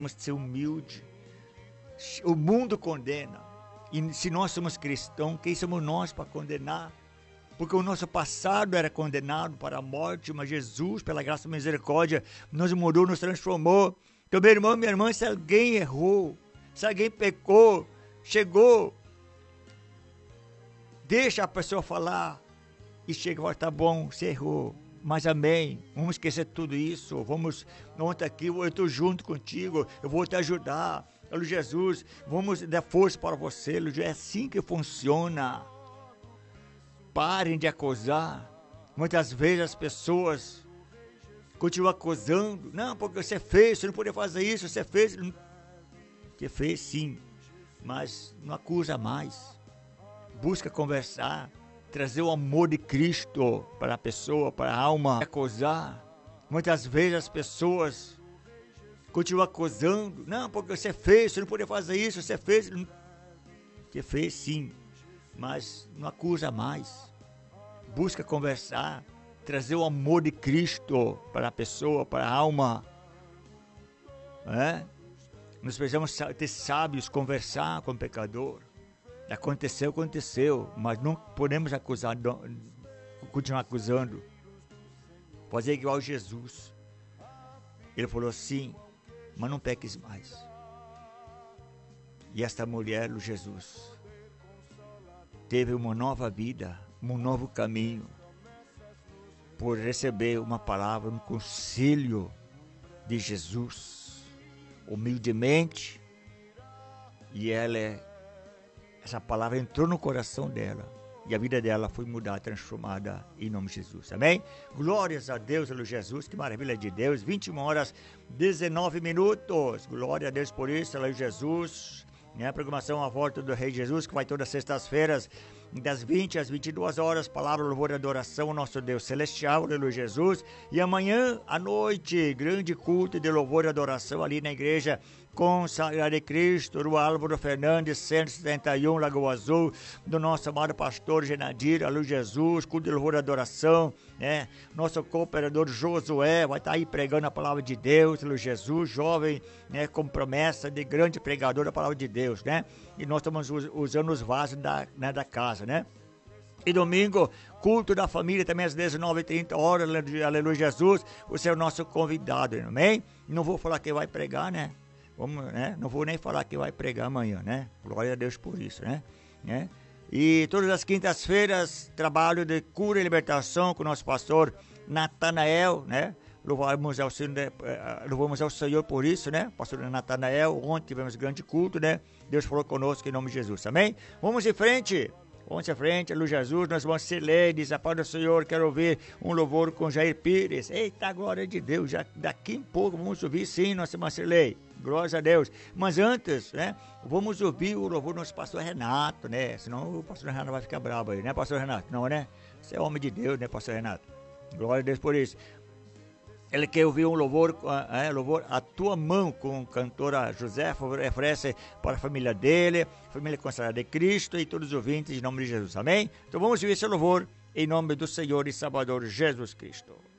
Temos que ser humilde. O mundo condena. E se nós somos cristãos, quem somos nós para condenar? Porque o nosso passado era condenado para a morte, mas Jesus, pela graça e misericórdia, nos mudou, nos transformou. Então, meu irmão, minha irmã, se alguém errou, se alguém pecou, chegou, deixa a pessoa falar e chega e fala, tá bom, você errou, mas amém, vamos esquecer tudo isso, vamos, ontem aqui, eu estou junto contigo, eu vou te ajudar, Jesus, vamos dar força para você, é assim que funciona. Parem de acusar. Muitas vezes as pessoas continuam acusando. Não, porque você fez, você não podia fazer isso, você fez. Você fez sim, mas não acusa mais. Busca conversar, trazer o amor de Cristo para a pessoa, para a alma. Acusar. Muitas vezes as pessoas continuam acusando. Não, porque você fez, você não podia fazer isso, você fez. Você fez sim, mas não acusa mais. Busca conversar, trazer o amor de Cristo para a pessoa, para a alma. Nós precisamos ter sábios, conversar com o pecador. Aconteceu, mas não podemos acusar, continuar acusando. Fazer igual Jesus. Ele falou sim, mas não peques mais. E esta mulher, o Jesus, teve uma nova vida, um novo caminho, por receber uma palavra, um conselho de Jesus, humildemente, e essa palavra entrou no coração dela, e a vida dela foi mudada, transformada em nome de Jesus, amém? Glórias a Deus, pelo Jesus, que maravilha de Deus, 21h19, glória a Deus por isso, aleluia Jesus. A programação A Volta do Rei Jesus, que vai todas as sextas-feiras, das 20 às 22 horas, palavra, louvor e adoração ao nosso Deus celestial, aleluia Jesus. E amanhã à noite, grande culto de louvor e adoração ali na igreja Consagrada de Cristo, Rua Álvaro Fernandes, 171, Lagoa Azul, do nosso amado pastor Genadir, aleluia Jesus, culto de louvor e adoração, nosso cooperador Josué vai estar aí pregando a palavra de Deus, aleluia Jesus, jovem, com promessa de grande pregador da palavra de Deus, e nós estamos usando os vasos da casa, E domingo, culto da família, também às 19h30, aleluia Jesus, você é o nosso convidado, amém? Não vou falar quem vai pregar, não vou nem falar quem vai pregar amanhã, Glória a Deus por isso, E todas as quintas-feiras, trabalho de cura e libertação com o nosso pastor Natanael, Louvamos ao Senhor por isso, Pastor Natanael, ontem tivemos grande culto, Deus falou conosco em nome de Jesus, amém? Vamos em frente, aleluia Jesus, nós vamos ser ladies, a paz do Senhor, quero ouvir um louvor com Jair Pires, eita, glória de Deus, já daqui um pouco vamos ouvir sim, nossa irmã Cirlei, glória a Deus, mas antes, vamos ouvir o louvor do nosso pastor Renato, senão o pastor Renato vai ficar bravo aí, pastor Renato? Não, você é homem de Deus, pastor Renato? Glória a Deus por isso. Ele quer ouvir um louvor, louvor A Tua Mão, com a cantora Josefa, oferece para a família dele, família consagrada de Cristo e todos os ouvintes, em nome de Jesus, amém? Então vamos ouvir esse louvor, em nome do Senhor e Salvador Jesus Cristo.